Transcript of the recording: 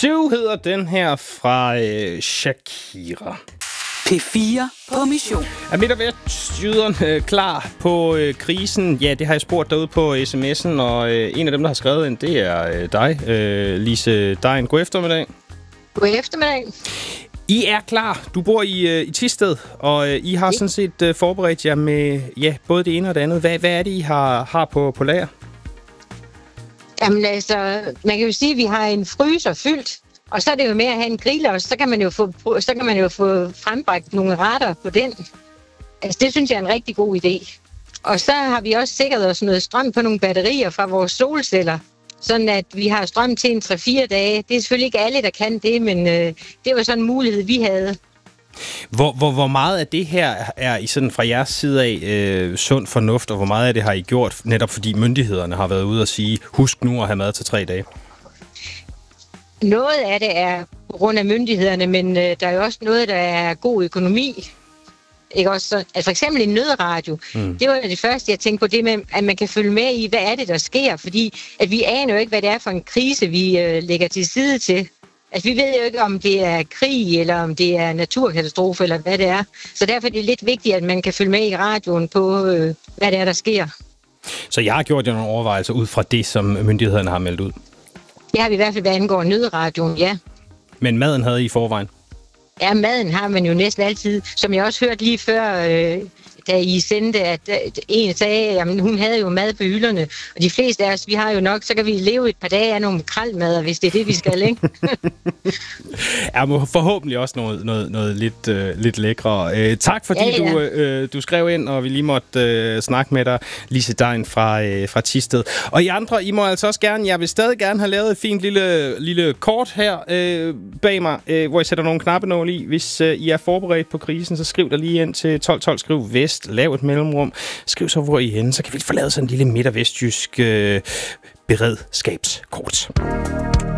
7 hedder den her fra Shakira. P4 på mission. Er Midt- og Vestjyderne klar på krisen? Ja, det har jeg spurgt derude på sms'en, og en af dem, der har skrevet ind, det er dig, Lise Dein. God eftermiddag. God eftermiddag. I er klar. Du bor i Thisted, og I har sådan set forberedt jer med både det ene og det andet. Hvad er det, I har på lager? Jamen altså, man kan jo sige, at vi har en fryser fyldt, og så er det jo med at have en grill, og så kan man jo få frembragt nogle retter på den. Altså, det synes jeg er en rigtig god idé. Og så har vi også sikret os noget strøm på nogle batterier fra vores solceller, sådan at vi har strøm til en 3-4 dage. Det er selvfølgelig ikke alle, der kan det, men det var sådan en mulighed, vi havde. Hvor meget af det her er I sådan fra jeres side af sund fornuft, og hvor meget af det har I gjort, netop fordi myndighederne har været ude og sige, husk nu at have mad til 3 dage? Noget af det er på grund af myndighederne, men der er jo også noget, der er god økonomi. Ikke også? Så, altså for eksempel en nødradio. Det var det første, jeg tænkte på, det med, at man kan følge med i, hvad er det, der sker, fordi at vi aner jo ikke, hvad det er for en krise, vi lægger til side til. Altså, vi ved jo ikke, om det er krig, eller om det er naturkatastrofe, eller hvad det er. Så derfor er det lidt vigtigt, at man kan følge med i radioen på, hvad det er, der sker. Så jeg har gjort nogle overvejelser ud fra det, som myndighederne har meldt ud? Det har vi i hvert fald, hvad angår nødradioen, ja. Men maden havde I i forvejen? Ja, maden har man jo næsten altid. Som jeg også hørte lige før, da I sendte, at en sagde, at hun havde jo mad på hylderne. Og de fleste af os, vi har jo nok, så kan vi leve et par dage af nogle makrelmadder, hvis det er det, vi skal, ikke? Ja, forhåbentlig også noget lidt lækre. Tak fordi du skrev ind, og vi lige måtte snakke med dig, Lise Dein fra Thisted. Og I andre, I må altså også gerne, jeg vil stadig gerne have lavet et fint lille kort her bag mig, hvor jeg sætter nogle knappenål i. Hvis I er forberedt på krisen, så skriv der lige ind til 1212, skriv Vest, lav et mellemrum, skriv så, hvor I er henne, så kan vi få lavet sådan en lille midt- og vestjysk beredskabskort.